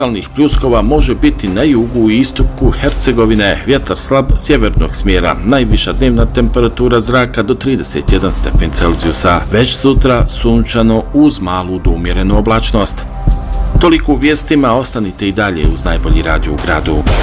Lokalnih pljuskova može biti na jugu i istoku Hercegovine, vjetar slab sjevernog smjera, najviša dnevna temperatura zraka do 31 stepen Celzijusa, već sutra sunčano uz malu do umjerenu oblačnost. Toliko u vijestima, ostanite i dalje uz najbolji radio u gradu.